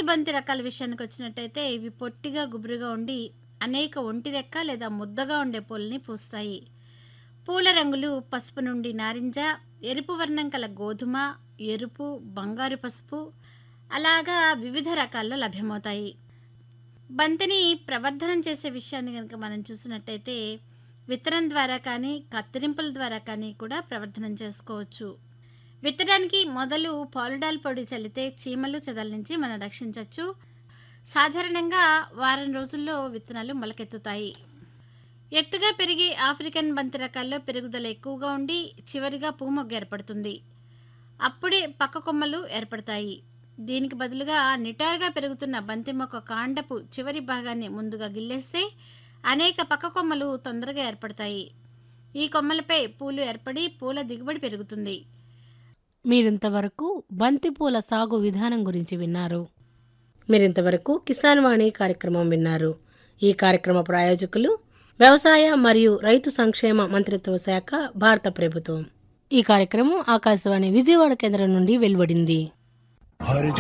బంతి రకాల విషయానికి వచ్చినట్టయితే ఇవి పొట్టిగా గుబురుగా ఉండి అనేక ఒంటి రెక్క లేదా ముద్దగా ఉండే పూలని పూస్తాయి. పూల రంగులు పసుపు నుండి నారింజ, ఎరుపు వర్ణం కల గోధుమ, ఎరుపు, బంగారు పసుపు అలాగా వివిధ రకాల్లో లభ్యమవుతాయి. బంతిని ప్రవర్ధనం చేసే విషయాన్ని కనుక మనం చూసినట్టయితే విత్తనం ద్వారా కానీ కత్తిరింపుల ద్వారా కానీ కూడా ప్రవర్ధనం చేసుకోవచ్చు. విత్తడానికి మొదలు పాలిడాల్ పొడి చల్లితే చీమలు చెదల నుంచి మనం రక్షించవచ్చు. సాధారణంగా వారం రోజుల్లో విత్తనాలు మొలకెత్తుతాయి. ఎత్తుగా పెరిగే ఆఫ్రికన్ బంతి రకాల్లో పెరుగుదల ఎక్కువగా ఉండి చివరిగా పూమొగ్గ ఏర్పడుతుంది. అప్పుడే పక్క కొమ్మలు ఏర్పడతాయి. దీనికి బదులుగా నిటారుగా పెరుగుతున్న బంతి మొక్క కాండపు చివరి భాగాన్ని ముందుగా గిల్లేస్తే అనేక పక్క కొమ్మలు తొందరగా ఏర్పడతాయి. ఈ కొమ్మలపై పూలు ఏర్పడి పూల దిగుబడి పెరుగుతుంది. మీరింతవరకు బంతిపూల సాగు విధానం గురించి విన్నారు. మీరింతవరకు కిసాన్ వాణి కార్యక్రమం విన్నారు. ఈ కార్యక్రమ ప్రాయోజకులు వ్యవసాయ మరియు రైతు సంక్షేమ మంత్రిత్వ శాఖ, భారత ప్రభుత్వం. ఈ కార్యక్రమం ఆకాశవాణి విజయవాడ కేంద్రం నుండి వెలువడింది.